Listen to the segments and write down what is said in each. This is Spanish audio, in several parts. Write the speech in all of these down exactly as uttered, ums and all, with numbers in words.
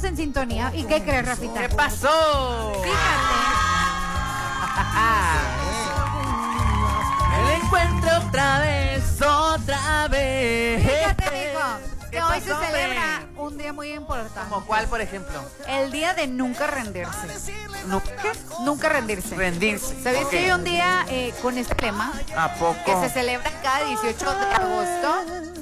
en sintonía. ¿Y qué crees, Rafita? ¿Qué pasó? Fíjate. Me encuentro otra vez, otra vez. Fíjate, mijo, que hoy pasó, se celebra men? un día muy importante. ¿Como cuál, por ejemplo? El día de nunca rendirse. No, ¿Qué? Nunca rendirse. rendirse. ¿Sabías Ok. que hay un día eh, con este lema ¿A poco? que se celebra cada dieciocho de agosto?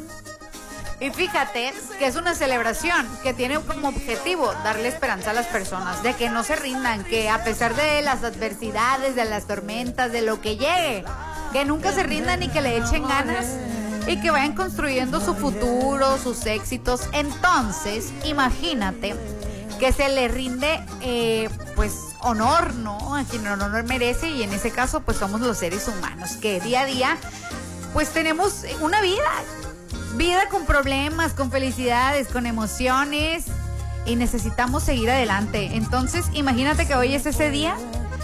Y fíjate que es una celebración que tiene como objetivo darle esperanza a las personas de que no se rindan, que a pesar de las adversidades, de las tormentas, de lo que llegue, que nunca se rindan y que le echen ganas y que vayan construyendo su futuro, sus éxitos. Entonces, imagínate que se le rinde eh, pues honor, ¿no? A quien honor merece, y en ese caso pues somos los seres humanos que día a día pues tenemos una vida. Vida con problemas, con felicidades, con emociones, y necesitamos seguir adelante. Entonces, imagínate que hoy es ese día.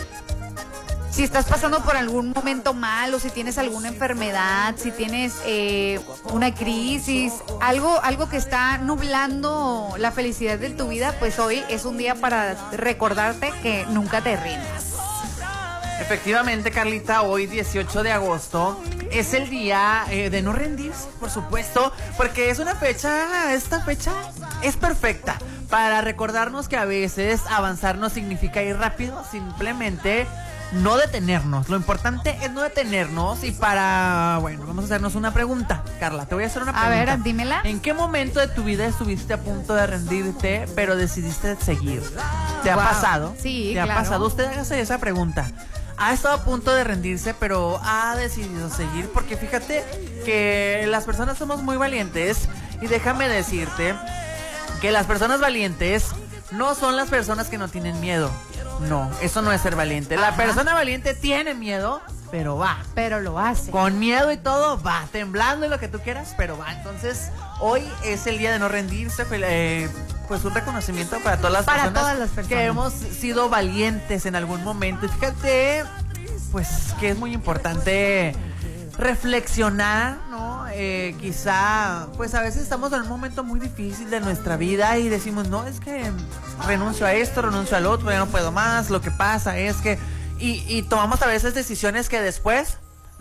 Si estás pasando por algún momento malo, si tienes alguna enfermedad, si tienes eh, una crisis, algo, algo que está nublando la felicidad de tu vida, pues hoy es un día para recordarte que nunca te rindas. Efectivamente, Carlita, hoy dieciocho de agosto es el día eh, de no rendirse, por supuesto, porque es una fecha, esta fecha es perfecta para recordarnos que a veces avanzar no significa ir rápido, simplemente no detenernos. Lo importante es no detenernos. Y para, bueno, vamos a hacernos una pregunta. Carla, te voy a hacer una pregunta. A ver, dímela. ¿En qué momento de tu vida estuviste a punto de rendirte, pero decidiste seguir? ¿Te Wow. ha pasado? Sí, ¿Te claro. ha pasado? Usted hágase esa pregunta. Ha estado a punto de rendirse, pero ha decidido seguir, porque fíjate que las personas somos muy valientes, y déjame decirte que las personas valientes no son las personas que no tienen miedo. No, eso no es ser valiente. La Ajá. persona valiente tiene miedo, pero va. Pero lo hace. Con miedo y todo, va. Temblando y lo que tú quieras, pero va. Entonces, hoy es el día de no rendirse. Eh, pues un reconocimiento para todas las Para personas todas las personas que hemos sido valientes en algún momento. Y fíjate, pues que es muy importante reflexionar, ¿no? Eh, quizá, pues a veces estamos en un momento muy difícil de nuestra vida y decimos, no, es que renuncio a esto, renuncio al otro, ya no puedo más. Lo que pasa es que... Y, y tomamos a veces decisiones que después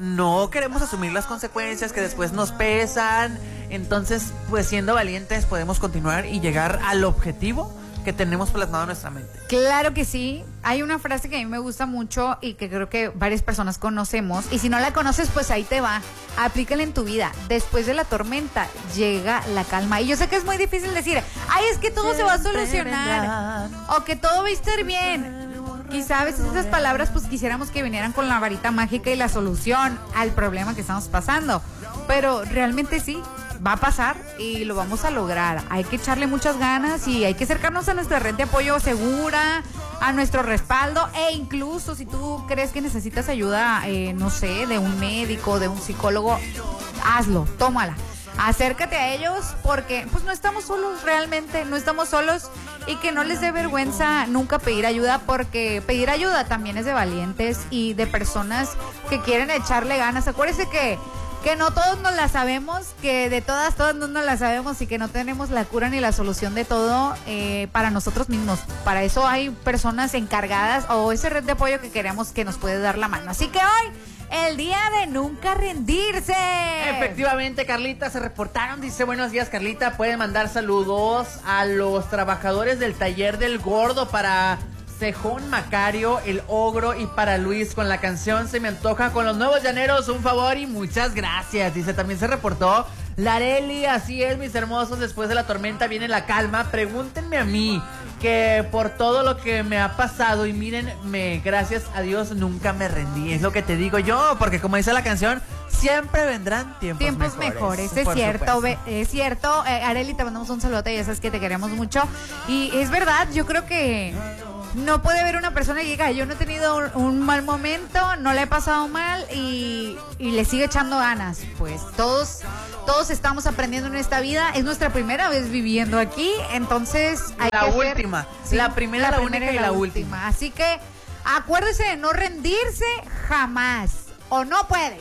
no queremos asumir las consecuencias, que después nos pesan. Entonces, pues siendo valientes podemos continuar y llegar al objetivo que tenemos plasmado en nuestra mente. Claro que sí. Hay una frase que a mí me gusta mucho y que creo que varias personas conocemos. Y si no la conoces, pues ahí te va. Aplícala en tu vida. Después de la tormenta llega la calma. Y yo sé que es muy difícil decir, ay, es que todo se va a solucionar, o que todo va a estar bien. Quizá a veces esas palabras pues quisiéramos que vinieran con la varita mágica y la solución al problema que estamos pasando. Pero realmente sí, va a pasar y lo vamos a lograr. Hay que echarle muchas ganas y hay que acercarnos a nuestra red de apoyo segura, a nuestro respaldo, e incluso si tú crees que necesitas ayuda, eh, no sé, de un médico, de un psicólogo, hazlo, tómala. Acércate a ellos porque pues no estamos solos, realmente no estamos solos, y que no les dé vergüenza nunca pedir ayuda, porque pedir ayuda también es de valientes y de personas que quieren echarle ganas. Acuérdense que que no todos nos la sabemos, que de todas, todas no nos la sabemos, y que no tenemos la cura ni la solución de todo eh, para nosotros mismos. Para eso hay personas encargadas o esa red de apoyo que queremos que nos puede dar la mano. Así que hoy, el día de nunca rendirse. Efectivamente, Carlita, se reportaron, dice, buenos días, Carlita, pueden mandar saludos a los trabajadores del taller del gordo para Cejón, Macario, el ogro, y para Luis con la canción Se me antoja con los nuevos llaneros, un favor y muchas gracias. Dice, también se reportó Lareli, así es, mis hermosos, después de la tormenta viene la calma. Pregúntenme a mí, que por todo lo que me ha pasado, y mírenme, gracias a Dios nunca me rendí. Es lo que te digo yo, porque como dice la canción, siempre vendrán tiempos, tiempos mejores, mejores. Es cierto, ve, es cierto. Eh, Areli, te mandamos un saludote, ya sabes que te queremos mucho. Y es verdad, yo creo que no puede haber una persona que diga, yo no he tenido un, un mal momento, no le he pasado mal y, y le sigue echando ganas. Pues todos, todos estamos aprendiendo en esta vida. Es nuestra primera vez viviendo aquí, entonces hay la que última, hacer, sí, la primera, la, la primera única y la, la última. última. Así que acuérdese de no rendirse jamás, o no puede.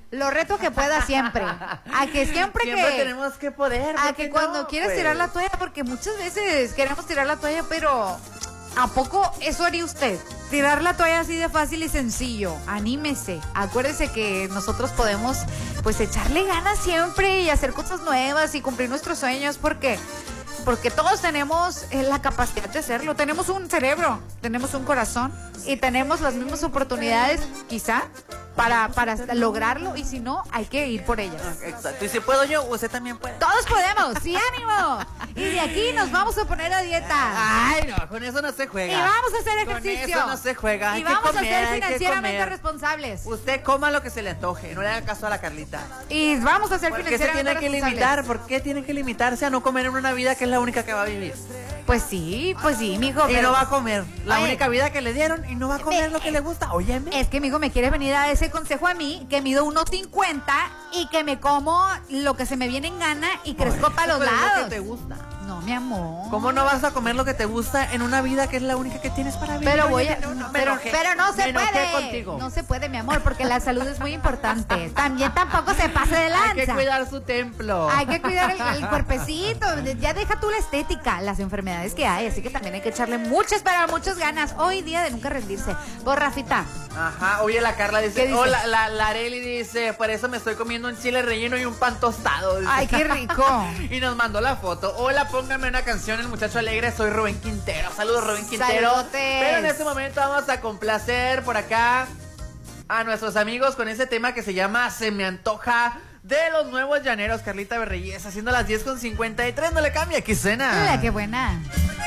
Lo reto a que pueda siempre. A que siempre, Siempre que. tenemos que poder. A ¿por que qué cuando no? quieres Pues. tirar la toalla, porque muchas veces queremos tirar la toalla, pero ¿a poco eso haría usted? Tirar la toalla así de fácil y sencillo. Anímese. Acuérdese que nosotros podemos pues echarle ganas siempre y hacer cosas nuevas y cumplir nuestros sueños porque porque todos tenemos eh, la capacidad de hacerlo. Tenemos un cerebro, tenemos un corazón y tenemos las mismas oportunidades, quizá, para, para lograrlo. Y si no, hay que ir por ellas. Exacto. Y si puedo yo, usted también puede. Todos podemos, sí, ánimo. Y de aquí nos vamos a poner a dieta. Ay, no, con eso no se juega. Y vamos a hacer ejercicio. Con eso no se juega. Hay Y que vamos comer, a ser hay que financieramente comer. responsables. Usted coma lo que se le antoje, no le haga caso a la Carlita. Y vamos a ser ¿Por qué se financieramente tiene que responsables. limitar? ¿Por qué tiene que limitarse a no comer en una vida que es la única que va a vivir? Pues sí, pues sí, mijo. Y pero- no va a comer. La Oye, única vida que le dieron y no va a comer me- lo que le gusta. Óyeme. Es que, mijo, me quiere venir a dar ese consejo a mí, que mido uno cincuenta y que me como lo que se me viene en gana y crezco para los Pero es lo lados. que te gusta. No, mi amor. ¿Cómo no vas a comer lo que te gusta en una vida que es la única que tienes para vivir? Pero voy Oye, a, no, no, me pero, enojé. pero no se Me enojé puede. contigo. No se puede, mi amor, porque la salud es muy importante. También tampoco se pase de lanza. Hay que cuidar su templo. Hay que cuidar el, el cuerpecito. Ya deja tú la estética, las enfermedades que hay. Así que también hay que echarle muchas, pero muchas ganas. Hoy día de nunca rendirse. Vos, Rafita. Ajá, oye, la Carla ¿Qué dice, dice? oh, la, la, la Areli dice, por eso me estoy comiendo un chile relleno y un pan tostado. dice. Ay, qué rico. Y nos mandó la foto. Hola, pónganme una canción, el muchacho alegre, soy Rubén Quintero. Saludos, Rubén Quintero. Saludotes. Pero en este momento vamos a complacer por acá a nuestros amigos con ese tema que se llama Se me antoja de los nuevos llaneros. Carlita Berreyes, haciendo las diez con cincuenta y tres, no le cambia, aquí cena. Hola, qué buena.